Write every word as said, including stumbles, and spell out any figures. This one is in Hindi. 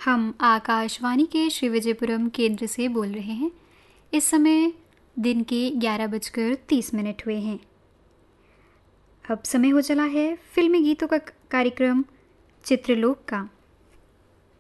हम आकाशवाणी के श्री विजयपुरम केंद्र से बोल रहे हैं। इस समय दिन के ग्यारह बजकर तीस मिनट हुए हैं। अब समय हो चला है फिल्मी गीतों का कार्यक्रम चित्रलोक का।